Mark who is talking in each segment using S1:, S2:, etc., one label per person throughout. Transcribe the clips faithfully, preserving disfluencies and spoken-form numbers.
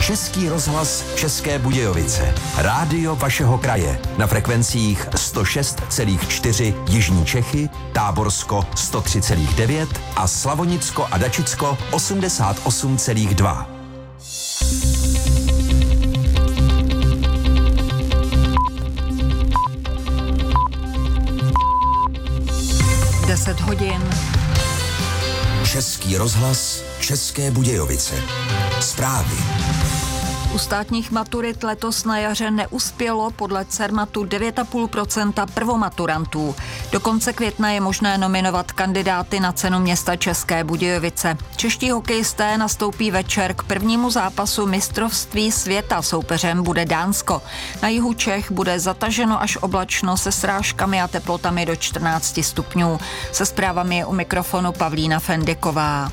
S1: Český rozhlas České Budějovice. Rádio vašeho kraje. Na frekvencích sto šest celá čtyři Jižní Čechy, Táborsko sto tři celá devět a Slavonicko a Dačicko osmdesát osm celá dva.
S2: deset hodin.
S1: Český rozhlas České Budějovice. Zprávy.
S2: U státních maturit letos na jaře neuspělo podle Cermatu devět celá pět procenta prvomaturantů. Do konce května je možné nominovat kandidáty na cenu města České Budějovice. Čeští hokejisté nastoupí večer k prvnímu zápasu mistrovství světa. Soupeřem bude Dánsko. Na jihu Čech bude zataženo až oblačno se srážkami a teplotami do čtrnáct stupňů. Se zprávami je u mikrofonu Pavlína Fendiková.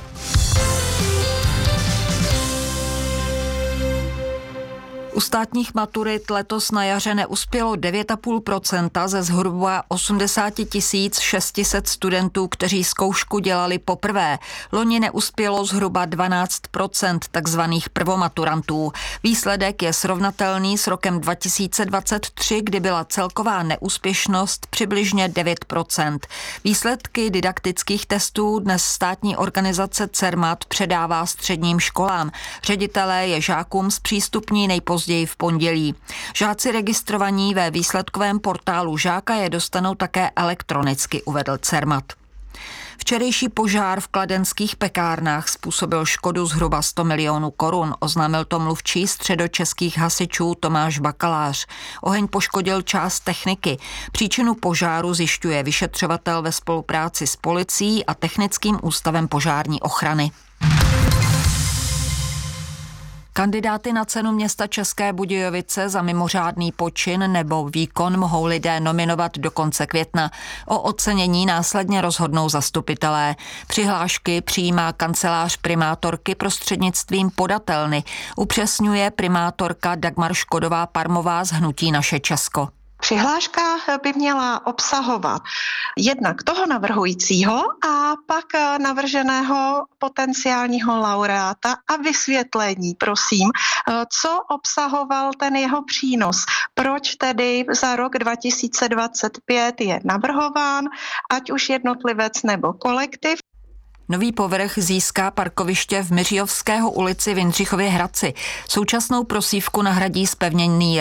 S2: U státních maturit letos na jaře neuspělo devět celá pět procenta ze zhruba osmdesát tisíc šest set studentů, kteří zkoušku dělali poprvé. Loni neuspělo zhruba dvanáct procent takzvaných prvomaturantů. Výsledek je srovnatelný s rokem dva tisíce dvacet tři, kdy byla celková neúspěšnost přibližně devět procent. Výsledky didaktických testů dnes státní organizace Cermat předává středním školám. Ředitelé je žákům zpřístupní nejpozději v pondělí. Žáci registrovaní ve výsledkovém portálu žáka je dostanou také elektronicky, uvedl Cermat. Včerejší požár v kladenských pekárnách způsobil škodu zhruba sto milionů korun, oznámil to mluvčí středočeských hasičů Tomáš Bakalář. Oheň poškodil část techniky. Příčinu požáru zjišťuje vyšetřovatel ve spolupráci s policií a Technickým ústavem požární ochrany. Kandidáty na cenu města České Budějovice za mimořádný počin nebo výkon mohou lidé nominovat do konce května. O ocenění následně rozhodnou zastupitelé. Přihlášky přijímá kancelář primátorky prostřednictvím podatelny, upřesňuje primátorka Dagmar Škodová-Parmová z hnutí Naše Česko.
S3: Přihláška by měla obsahovat jednak toho navrhujícího a pak navrženého potenciálního laureáta a vysvětlení, prosím, co obsahoval ten jeho přínos. Proč tedy za rok dva tisíce dvacet pět je navrhován, ať už jednotlivec nebo kolektiv.
S2: Nový povrch získá parkoviště v Miřijovského ulici v Jindřichově Hradci. Současnou prosívku nahradí zpevněný